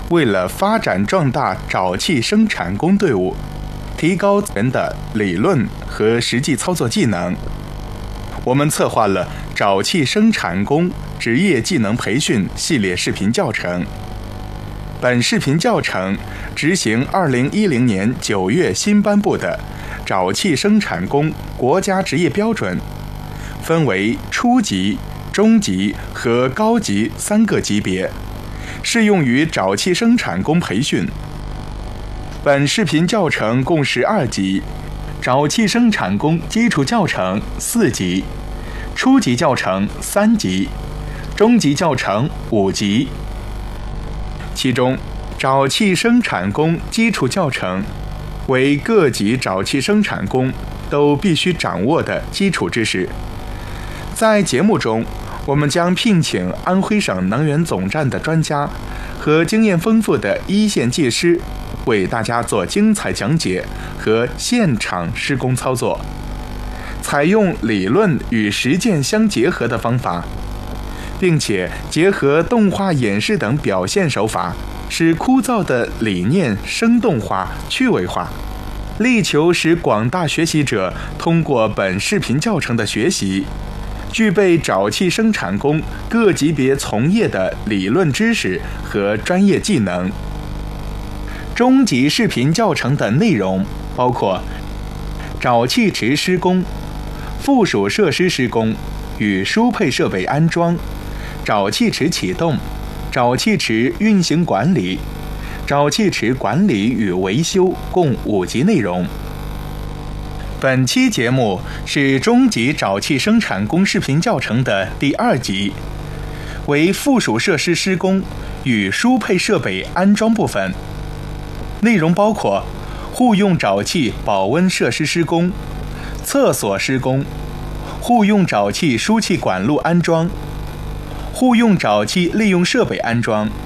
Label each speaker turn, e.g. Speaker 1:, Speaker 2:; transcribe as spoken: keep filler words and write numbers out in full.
Speaker 1: 为了发展壮大沼气生产工队伍，提高人的理论和实际操作技能，我们策划了沼气生产工职业技能培训系列视频教程。本视频教程执行二零一零年九月新颁布的沼气生产工国家职业标准，分为初级、中级和高级三个级别，适用于沼气生产工培训。本视频教程共十二集，沼气生产工基础教程四集，初级教程三集，中级教程五集。其中，沼气生产工基础教程为各级沼气生产工都必须掌握的基础知识。在节目中，我们将聘请安徽省能源总站的专家和经验丰富的一线技师，为大家做精彩讲解和现场施工操作，采用理论与实践相结合的方法，并且结合动画演示等表现手法，使枯燥的理念生动化、趣味化，力求使广大学习者通过本视频教程的学习，具备沼气生产工各级别从业的理论知识和专业技能。中级视频教程的内容包括沼气池施工、附属设施施工与输配设备安装、沼气池启动、沼气池运行管理、沼气池管理与维修，共五集内容。本期节目是中级沼气生产工视频教程的第二集，为附属设施施工与输配设备安装部分，内容包括户用沼气保温设施施工、厕所施工、户用沼气输气管路安装、户用沼气利用设备安装、